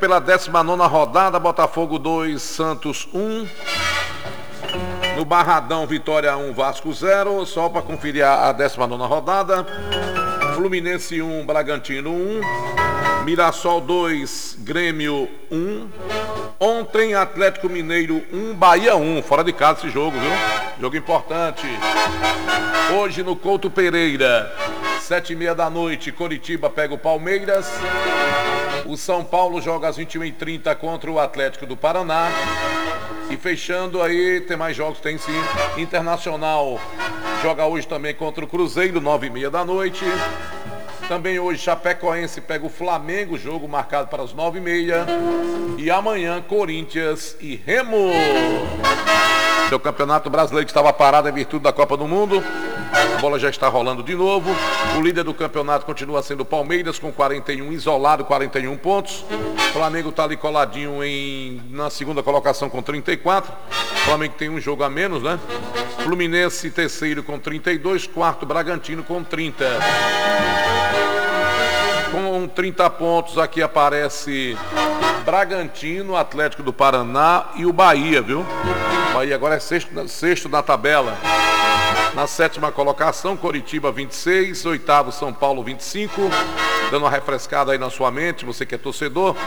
pela 19ª rodada, Botafogo 2, Santos 1. No Barradão, Vitória 1, Vasco 0. Só para conferir a 19ª rodada. Fluminense 1, Bragantino 1. Mirassol 2, Grêmio 1. Ontem, Atlético Mineiro 1, Bahia 1. Fora de casa esse jogo, viu? Jogo importante. Hoje no Couto Pereira, 7h30 da noite, Coritiba pega o Palmeiras. O São Paulo joga às 21h30 contra o Atlético do Paraná. E fechando aí, tem mais jogos, tem sim. Internacional joga hoje também contra o Cruzeiro, 9h30 da noite. Também hoje Chapecoense pega o Flamengo, jogo marcado para as 9h30. E amanhã Corinthians e Remo. Seu campeonato brasileiro que estava parado em virtude da Copa do Mundo. A bola já está rolando de novo. O líder do campeonato continua sendo o Palmeiras com 41, isolado, 41 pontos. O Flamengo está ali coladinho na segunda colocação com 34. O Flamengo tem um jogo a menos, né? Fluminense terceiro com 32, quarto Bragantino com 30. Com 30 pontos aqui aparece Bragantino, Atlético do Paraná e o Bahia, viu? O Bahia agora é sexto na tabela. Na 7ª colocação, Coritiba 26, 8º São Paulo 25, dando uma refrescada aí na sua mente, você que é torcedor.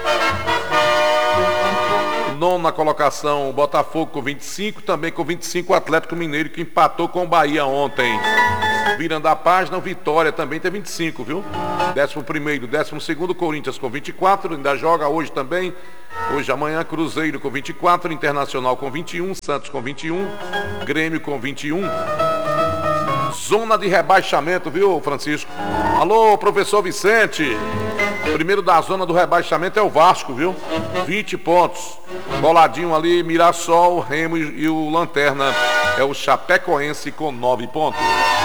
9ª colocação, Botafogo com 25, também com 25 o Atlético Mineiro, que empatou com o Bahia ontem. Virando a página, o Vitória também tem 25, viu? 11º, 12º, Corinthians com 24, ainda joga hoje também. Hoje, amanhã, Cruzeiro com 24, Internacional com 21, Santos com 21, Grêmio com 21. Zona de rebaixamento, viu, Francisco? Alô, professor Vicente. Primeiro da zona do rebaixamento é o Vasco, viu? 20 pontos. Boladinho ali, Mirassol, Remo e o Lanterna é o Chapecoense com 9 pontos.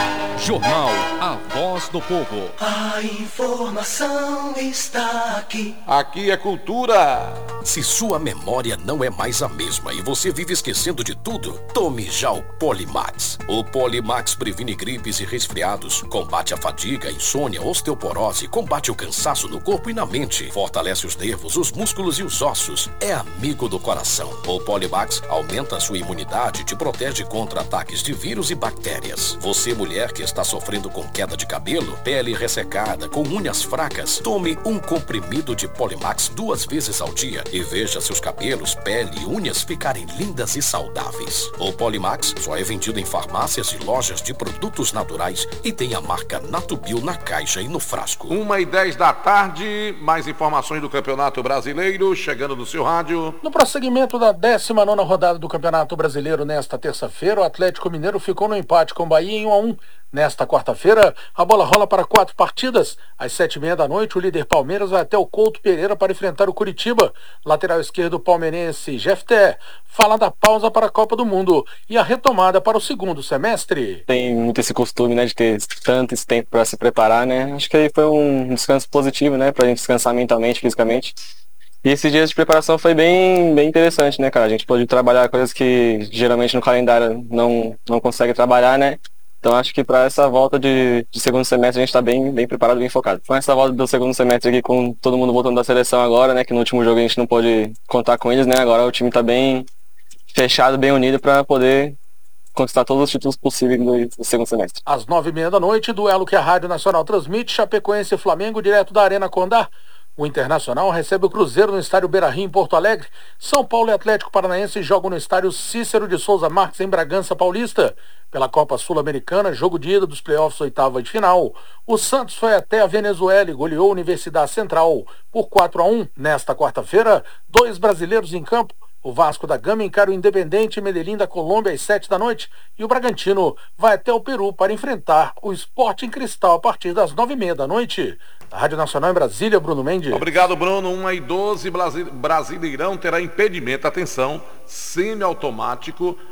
Jornal A Voz do Povo. A informação está aqui. Aqui é cultura. Se sua memória não é mais a mesma e você vive esquecendo de tudo, tome já o Polimax. O Polimax previne gripes e resfriados, combate a fadiga, a insônia, osteoporose, combate o cansaço no corpo e na mente, fortalece os nervos, os músculos e os ossos, é amigo do coração. O Polimax aumenta a sua imunidade e te protege contra ataques de vírus e bactérias. Você, mulher que está sofrendo com queda de cabelo, pele ressecada, com unhas fracas, tome um comprimido de Polimax 2 vezes ao dia e veja seus cabelos, pele e unhas ficarem lindas e saudáveis. O Polimax só é vendido em farmácias e lojas de produtos naturais e tem a marca Natubio na caixa e no frasco. 1h10 da tarde, mais informações do Campeonato Brasileiro, chegando no seu rádio. No prosseguimento da 19ª rodada do Campeonato Brasileiro nesta terça-feira, o Atlético Mineiro ficou no empate com o Bahia em 1-1. Nesta quarta-feira, a bola rola para 4 partidas. Às 7h30 da noite, o líder Palmeiras vai até o Couto Pereira para enfrentar o Curitiba. Lateral esquerdo palmeirense, Jefté, fala da pausa para a Copa do Mundo e a retomada para o segundo semestre. Tem muito esse costume, né, de ter tanto esse tempo para se preparar, né? Acho que aí foi um descanso positivo, né, pra gente descansar mentalmente, fisicamente. E esses dias de preparação foi bem interessante, né, cara? A gente pôde trabalhar coisas que geralmente no calendário não consegue trabalhar, né? Então acho que para essa volta de segundo semestre a gente está bem preparado, bem focado. Com essa volta do segundo semestre aqui, com todo mundo voltando da seleção agora, né? Que no último jogo a gente não pôde contar com eles, né? Agora o time está bem fechado, bem unido para poder conquistar todos os títulos possíveis do segundo semestre. Às 9h30 da noite, duelo que a Rádio Nacional transmite, Chapecoense e Flamengo, direto da Arena Condá. O Internacional recebe o Cruzeiro no estádio Beira-Rio, em Porto Alegre. São Paulo e Atlético Paranaense jogam no estádio Cícero de Souza Marques, em Bragança Paulista. Pela Copa Sul-Americana, jogo de ida dos playoffs, oitava de final. O Santos foi até a Venezuela e goleou a Universidade Central por 4-1. Nesta quarta-feira, 2 brasileiros em campo. O Vasco da Gama encara o Independente Medellín da Colômbia às 7 da noite e o Bragantino vai até o Peru para enfrentar o Sporting Cristal a partir das 9h30 da noite. Da Rádio Nacional em Brasília, Bruno Mendes. Obrigado, Bruno. 1h12, Brasileirão terá impedimento, atenção, semiautomático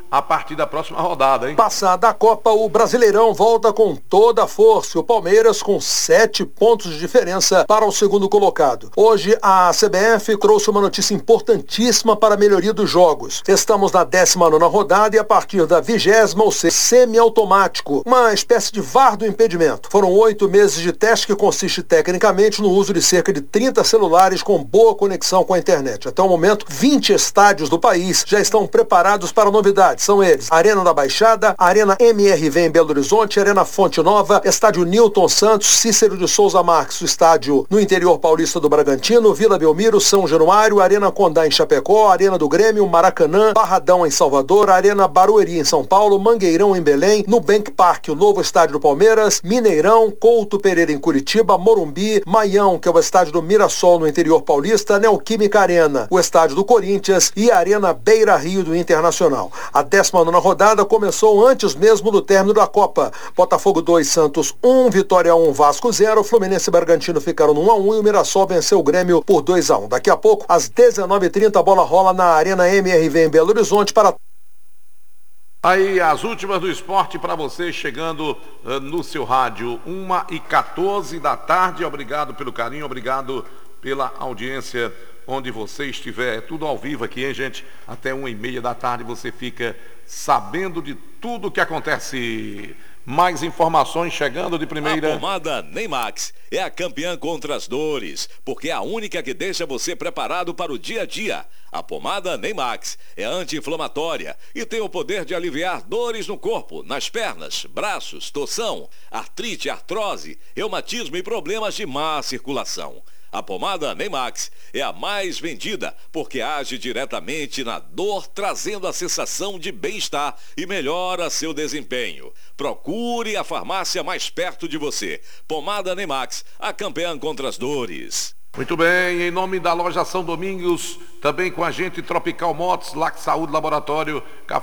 a partir da próxima rodada, hein? Passada a Copa, o Brasileirão volta com toda a força. O Palmeiras com 7 pontos de diferença para o segundo colocado. Hoje, a CBF trouxe uma notícia importantíssima para a melhoria dos jogos. Estamos na 19ª rodada e a partir da 20ª, ou seja, semiautomático, uma espécie de VAR do impedimento. Foram 8 meses de teste que consiste tecnicamente no uso de cerca de 30 celulares com boa conexão com a internet. Até o momento, 20 estádios do país já estão preparados para novidades. São eles: Arena da Baixada, Arena MRV em Belo Horizonte, Arena Fonte Nova, Estádio Newton Santos, Cícero de Souza Marques, o estádio no interior paulista do Bragantino, Vila Belmiro, São Januário, Arena Condá em Chapecó, Arena do Grêmio, Maracanã, Barradão em Salvador, Arena Barueri em São Paulo, Mangueirão em Belém, Nubank Park, o novo estádio do Palmeiras, Mineirão, Couto Pereira em Curitiba, Morumbi, Maião, que é o estádio do Mirassol no interior paulista, Neoquímica Arena, o estádio do Corinthians e a Arena Beira Rio do Internacional. A 19ª rodada começou antes mesmo do término da Copa. Botafogo 2, Santos 1, Vitória 1, Vasco 0, Fluminense e Bragantino ficaram no 1-1 e o Mirassol venceu o Grêmio por 2-1. Daqui a pouco, às 19h30, a bola rola na Arena MRV em Belo Horizonte para... Aí as últimas do esporte para você chegando no seu rádio, 1h14 da tarde. Obrigado pelo carinho, obrigado pela audiência onde você estiver. É tudo ao vivo aqui, hein, gente? Até 1h30 da tarde você fica sabendo de tudo que acontece. Mais informações chegando de primeira. A pomada Neymax é a campeã contra as dores, porque é a única que deixa você preparado para o dia a dia. A pomada Neymax é anti-inflamatória e tem o poder de aliviar dores no corpo, nas pernas, braços, torção, artrite, artrose, reumatismo e problemas de má circulação. A pomada Neymax é a mais vendida porque age diretamente na dor, trazendo a sensação de bem-estar e melhora seu desempenho. Procure a farmácia mais perto de você. Pomada Neymax, a campeã contra as dores. Muito bem, em nome da loja São Domingos, também com a gente Tropical Motos, Lac Saúde Laboratório,